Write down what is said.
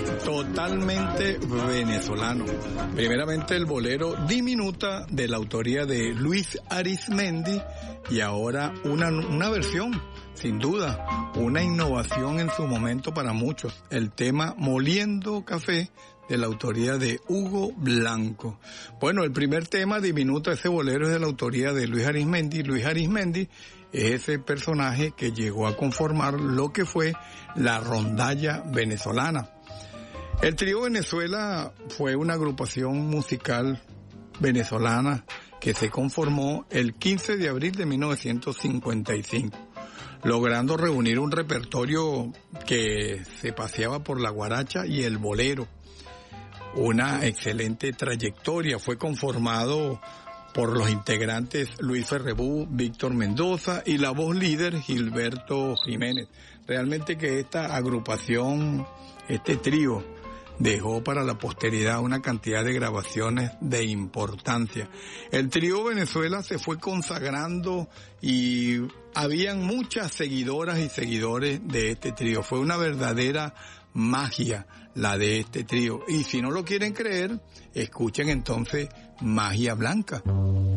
totalmente venezolano. Primeramente el bolero Diminuta, de la autoría de Luis Arizmendi, y ahora una versión, sin duda, una innovación en su momento para muchos, el tema Moliendo Café, de la autoría de Hugo Blanco. Bueno, el primer tema, Diminuta, ese bolero, es de la autoría de Luis Arizmendi. Luis Arizmendi es ese personaje que llegó a conformar lo que fue la rondalla venezolana. El Trío Venezuela fue una agrupación musical venezolana que se conformó el 15 de abril de 1955, logrando reunir un repertorio que se paseaba por la guaracha y el bolero. Una excelente trayectoria. Fue conformado por los integrantes Luis Ferrebú, Víctor Mendoza y la voz líder Gilberto Jiménez. Realmente que esta agrupación, este trío, dejó para la posteridad una cantidad de grabaciones de importancia. El Trío Venezuela se fue consagrando y habían muchas seguidoras y seguidores de este trío. Fue una verdadera magia la de este trío. Y si no lo quieren creer, escuchen entonces Magia Blanca.